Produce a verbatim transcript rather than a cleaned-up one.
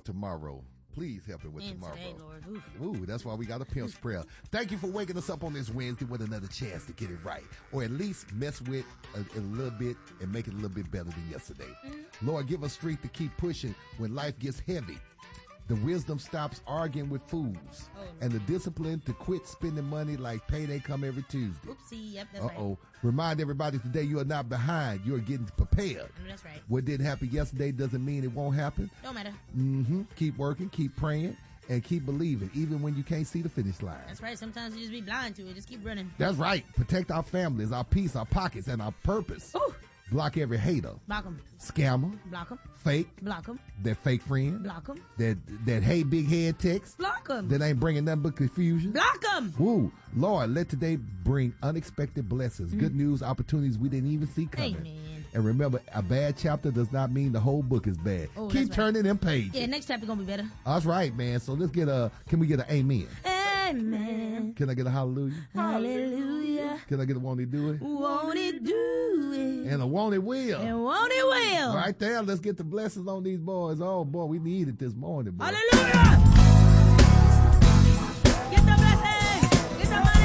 tomorrow. Please help him with and tomorrow. Today, Lord. Ooh, that's why we got a pimp's prayer. Thank you for waking us up on this Wednesday with another chance to get it right, or at least mess with a, a little bit and make it a little bit better than yesterday. Mm-hmm. Lord, give us strength to keep pushing when life gets heavy. The wisdom stops arguing with fools, oh, no. and the discipline to quit spending money like payday come every Tuesday. Oopsie, yep, that's Uh-oh. right. Remind everybody today you are not behind. You are getting prepared. I mean, that's right. What didn't happen yesterday doesn't mean it won't happen. Don't matter. Mm-hmm. Keep working, keep praying, and keep believing, even when you can't see the finish line. That's right. Sometimes you just be blind to it. Just keep running. That's right. Protect our families, our peace, our pockets, and our purpose. Ooh. Block every hater. Block them. Scammer. Block them. Fake. Block them. That fake friend. Block them. That that hey big head text. Block them. That ain't bringing nothing but confusion. Block them. Woo. Lord, let today bring unexpected blessings, mm. good news, opportunities we didn't even see coming. Amen. And remember, a bad chapter does not mean the whole book is bad. Oh, Keep turning right. them pages. Yeah, next chapter gonna be better. That's right, man. So let's get a, can we get an amen? Amen. Can I get a hallelujah? Hallelujah. Can I get a won't it do it? Won't it do it? And a won't it will. And won't it will. Right there, let's get the blessings on these boys. Oh, boy, we need it this morning, boy. Hallelujah.